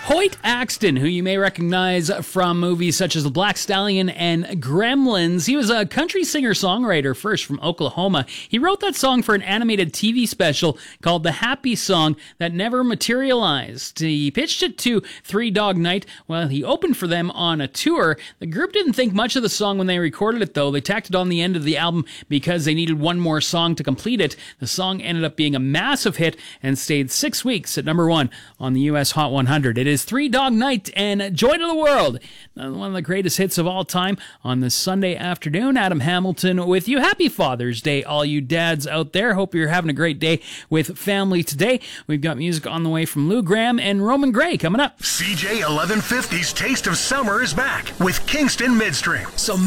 Hoyt Axton, who you may recognize from movies such as The Black Stallion and Gremlins. He was a country singer-songwriter first from Oklahoma. He wrote that song for an animated TV special called The Happy Song that never materialized. He pitched it to Three Dog Night while he opened for them on a tour. The group didn't think much of the song when they recorded it, though. They tacked it on the end of the album because they needed one more song to complete it. The song ended up being a massive hit and stayed 6 weeks at number 1 on the U.S. Hot 100. It is Three Dog Night and Joy to the World, one of the greatest hits of all time on this Sunday afternoon. Adam Hamilton with you. Happy Father's Day, all you dads out there. Hope you're having a great day with family today. We've got music on the way from Lou Gramm and Roman Gray coming up. CJ 1150's Taste of Summer is back with Kingston Midstream. So